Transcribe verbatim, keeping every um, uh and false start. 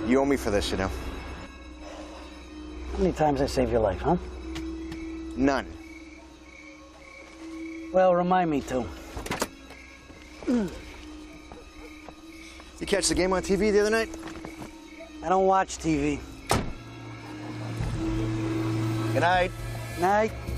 You owe me for this, you know. How many times I saved your life, huh? None. Well, remind me to. You catch the game on T V the other night? I don't watch T V. Good night. Night.